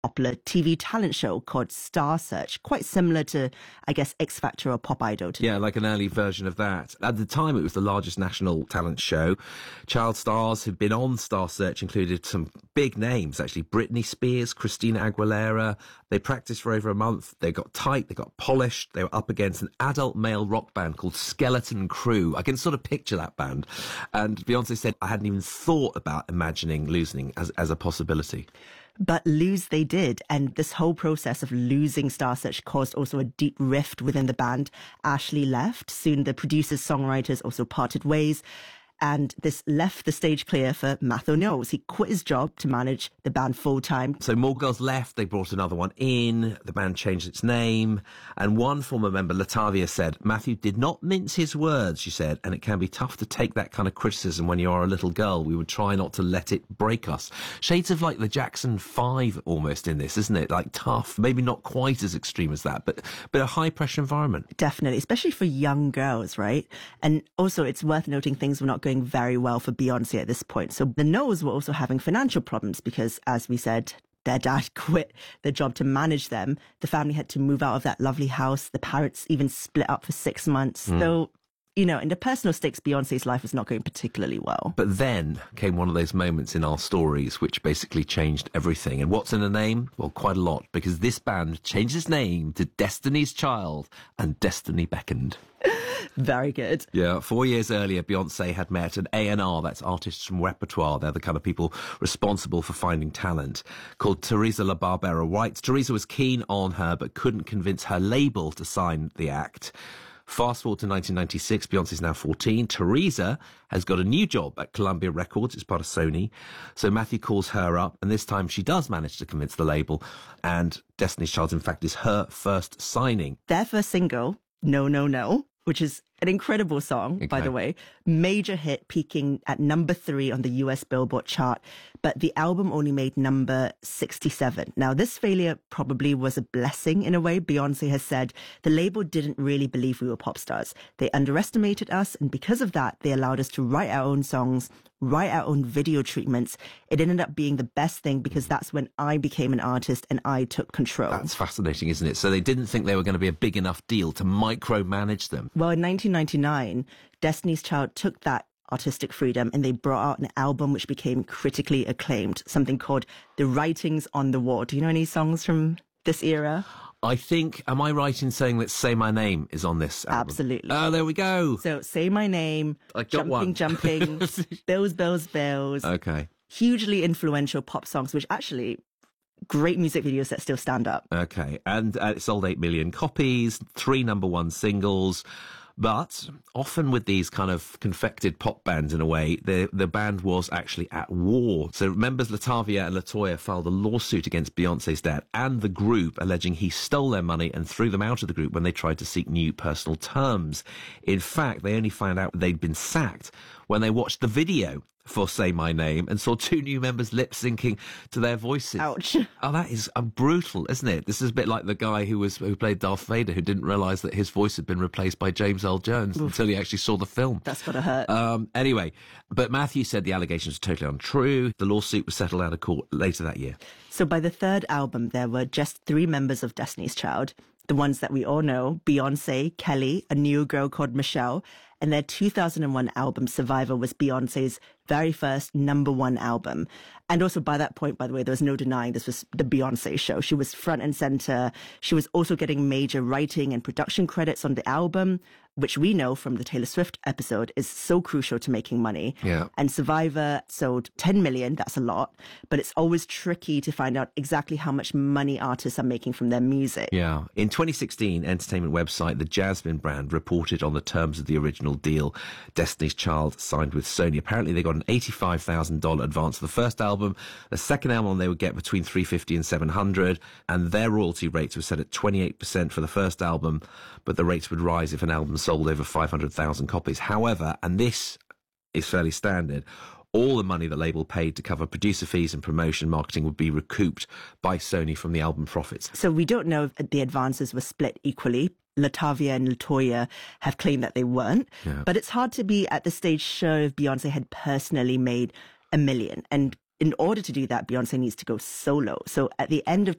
popular TV talent show called Star Search, quite similar to, I guess, X Factor or Pop Idol today. Yeah, like an early version of that. At the time, it was the largest national talent show. Child stars who'd been on Star Search included some big names, actually. Britney Spears, Christina Aguilera. They practiced for over a month. They got tight, they got polished. They were up against an adult male rock band called Skeleton Crew. I can sort of picture that band. And Beyonce said, I hadn't even thought about imagining losing as a possibility. But lose they did, and this whole process of losing Star Search caused also a deep rift within the band. Ashley left. Soon the producers, songwriters also parted ways. And this left the stage clear for Matthew Knowles. He quit his job to manage the band full-time. So more girls left, they brought another one in, the band changed its name, and one former member, Latavia, said, Matthew did not mince his words, she said, and it can be tough to take that kind of criticism when you are a little girl. We would try not to let it break us. Shades of like the Jackson 5 almost in this, isn't it? Like tough, maybe not quite as extreme as that, but a high-pressure environment. Definitely, especially for young girls, right? And also, it's worth noting things were not going very well for Beyonce at this point. So the Knowles were also having financial problems because, as we said, their dad quit the job to manage them. The family had to move out of that lovely house. The parents even split up for 6 months. So, you know, in the personal stakes, Beyonce's life was not going particularly well. But then came one of those moments in our stories which basically changed everything. And what's in the name? Well, quite a lot, because this band changed its name to Destiny's Child, and Destiny beckoned. Very good. Yeah, 4 years earlier, Beyonce had met an A&R, that's artists from repertoire. They're the kind of people responsible for finding talent, called Teresa La Barbera White. Teresa was keen on her, but couldn't convince her label to sign the act. Fast forward to 1996, Beyonce's now 14. Teresa has got a new job at Columbia Records. It's part of Sony. So Matthew calls her up, and this time she does manage to convince the label. And Destiny's Child, in fact, is her first signing. Their first single, No, No, No, which is an incredible song, by the way. Major hit, peaking at number 3 on the US Billboard chart. But the album only made number 67. Now, this failure probably was a blessing in a way. Beyonce has said the label didn't really believe we were pop stars. They underestimated us, and because of that, they allowed us to write our own songs, write our own video treatments. It ended up being the best thing because that's when I became an artist and I took control. That's fascinating, isn't it? So they didn't think they were going to be a big enough deal to micromanage them. Well, in 1999, Destiny's Child took that artistic freedom and they brought out an album which became critically acclaimed, something called The Writings on the Wall. Do you know any songs from this era? I think, am I right in saying that Say My Name is on this album? Absolutely. Oh, there we go. So Say My Name, Jumping, Bills, Bills, Bills. Okay. Hugely influential pop songs, which actually great music videos that still stand up. Okay. And it sold 8 million copies, 3 number 1 singles. But often with these kind of confected pop bands, in a way, the band was actually at war. So members Latavia and LaToya filed a lawsuit against Beyonce's dad and the group, alleging he stole their money and threw them out of the group when they tried to seek new personal terms. In fact, they only found out they'd been sacked when they watched the video for Say My Name and saw 2 new members lip syncing to their voices. Ouch. Oh, that is brutal, isn't it? This is a bit like the guy who played Darth Vader, who didn't realise that his voice had been replaced by James Earl Jones until he actually saw the film. That's gotta hurt. Anyway, but Matthew said the allegations were totally untrue. The lawsuit was settled out of court later that year. So by the third album, there were just 3 members of Destiny's Child. The ones that we all know, Beyonce, Kelly, a new girl called Michelle, and their 2001 album, Survivor, was Beyonce's very first number 1 album. And also by that point, by the way, there was no denying this was the Beyonce show. She was front and center. She was also getting major writing and production credits on the album, which we know from the Taylor Swift episode is so crucial to making money. Yeah. And Survivor sold 10 million. That's a lot, but it's always tricky to find out exactly how much money artists are making from their music. Yeah. In 2016, entertainment website The Jasmine Brand reported on the terms of the original deal Destiny's Child signed with Sony. Apparently they got an $85,000 advance for the first album. The second album they would get between $350 and $700, and their royalty rates were set at 28% for the first album, but the rates would rise if an album sold over 500,000 copies. However, and this is fairly standard, all the money the label paid to cover producer fees and promotion marketing would be recouped by Sony from the album profits. So we don't know if the advances were split equally. Latavia and LaToya have claimed that they weren't. Yeah. But it's hard to be at this stage sure if Beyonce had personally made $1 million. And in order to do that, Beyonce needs to go solo. So at the end of